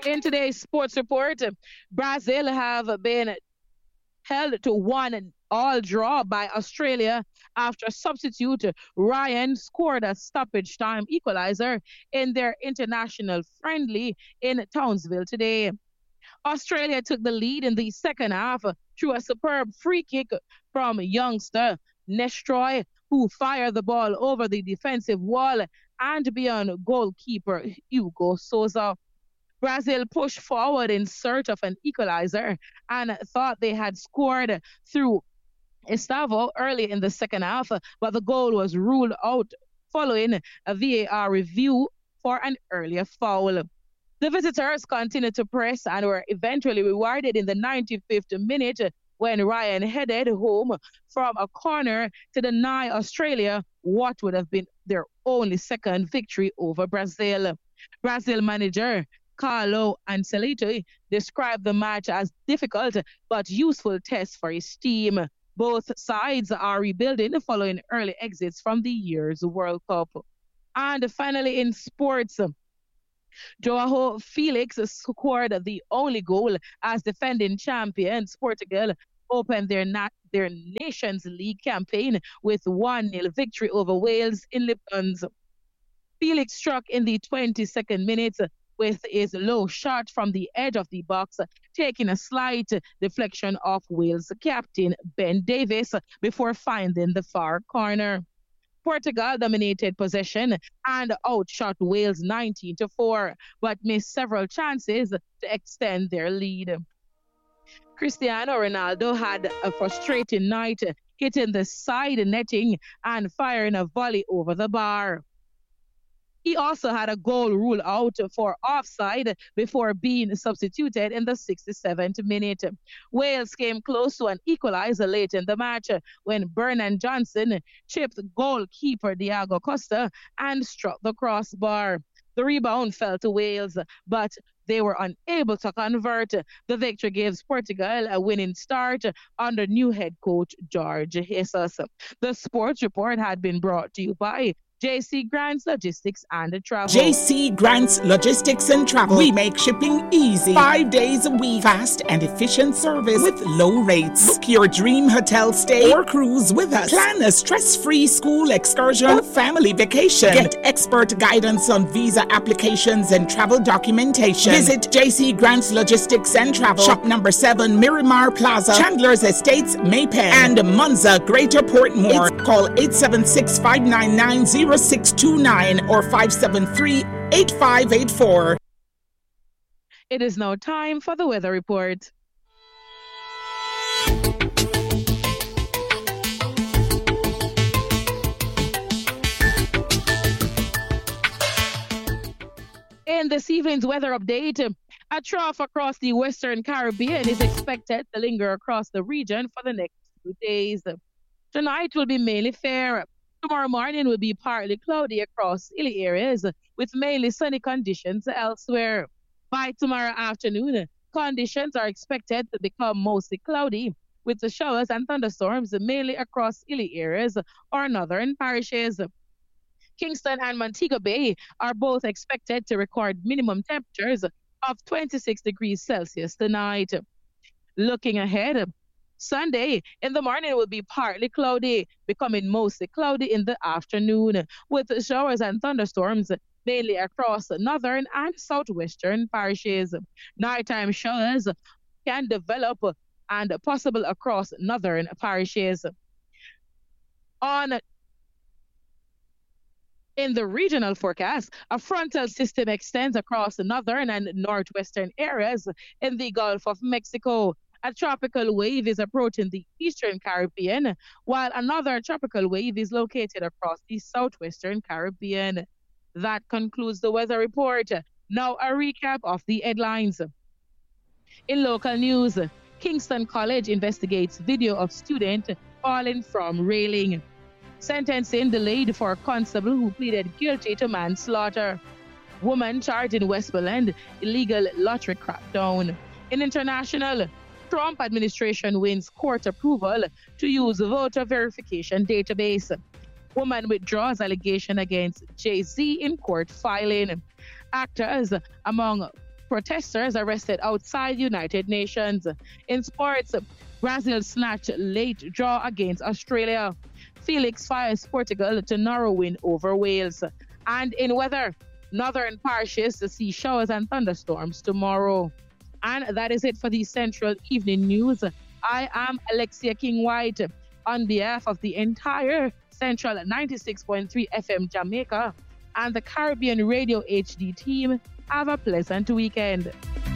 In today's sports report, Brazil have been held to 1-all draw by Australia after substitute Ryan scored a stoppage time equalizer in their international friendly in Townsville today. Australia took the lead in the second half through a superb free kick from youngster Nestroy, who fired the ball over the defensive wall and beyond goalkeeper Hugo Souza. Brazil pushed forward in search of an equalizer and thought they had scored through Estavo early in the second half, but the goal was ruled out following a VAR review for an earlier foul. The visitors continued to press and were eventually rewarded in the 95th minute when Ryan headed home from a corner to deny Australia what would have been their only second victory over Brazil. Brazil manager Carlo Ancelotti described the match as difficult but useful test for his team. Both sides are rebuilding following early exits from the year's World Cup. And finally in sports, Joao Felix scored the only goal as defending champions Portugal opened their Nations League campaign with 1-0 victory over Wales in Lipton's. Felix struck in the 22nd minute with his low shot from the edge of the box, taking a slight deflection off Wales captain Ben Davies before finding the far corner. Portugal dominated possession and outshot Wales 19-4, but missed several chances to extend their lead. Cristiano Ronaldo had a frustrating night, hitting the side netting and firing a volley over the bar. He also had a goal ruled out for offside before being substituted in the 67th minute. Wales came close to an equalizer late in the match when Brennan Johnson chipped goalkeeper Diego Costa and struck the crossbar. The rebound fell to Wales, but they were unable to convert. The victory gives Portugal a winning start under new head coach Jorge Jesus. The sports report had been brought to you by JC Grants Logistics and Travel. JC Grants Logistics and Travel. We make shipping easy. 5 days a week. Fast and efficient service with low rates. Book your dream hotel stay or cruise with us. Plan a stress-free school excursion or family vacation. Get expert guidance on visa applications and travel documentation. Visit JC Grants Logistics and Travel. Shop number 7, Miramar Plaza, Chandler's Estates, Maypen, and Monza, Greater Portmore. Call 876-599-0629 or 573-8584. It is now time for the weather report. In this evening's weather update, a trough across the Western Caribbean is expected to linger across the region for the next 2 days. Tonight will be mainly fair. Tomorrow morning will be partly cloudy across hilly areas with mainly sunny conditions elsewhere. By tomorrow afternoon, conditions are expected to become mostly cloudy with the showers and thunderstorms mainly across hilly areas or northern parishes. Kingston and Montego Bay are both expected to record minimum temperatures of 26 degrees Celsius tonight. Looking ahead, Sunday in the morning will be partly cloudy, becoming mostly cloudy in the afternoon, with showers and thunderstorms mainly across northern and southwestern parishes. Nighttime showers can develop and possible across northern parishes. In the regional forecast, a frontal system extends across the northern and northwestern areas in the Gulf of Mexico. A tropical wave is approaching the eastern Caribbean, while another tropical wave is located across the southwestern Caribbean. That concludes the weather report. Now a recap of the headlines. In local news, Kingston College investigates video of student falling from railing. Sentencing delayed for constable who pleaded guilty to manslaughter. Woman charged in Westmoreland, illegal lottery crackdown. In international, Trump administration wins court approval to use voter verification database. Woman withdraws allegation against Jay-Z in court filing. Actors among protesters arrested outside United Nations. In sports, Brazil snatched late draw against Australia. Felix fires Portugal to narrow win over Wales. And in weather, northern parishes to see showers and thunderstorms tomorrow. And that is it for the Central Evening News. I am Alexia King-White. On behalf of the entire Central 96.3 FM Jamaica and the Caribbean Radio HD team, have a pleasant weekend.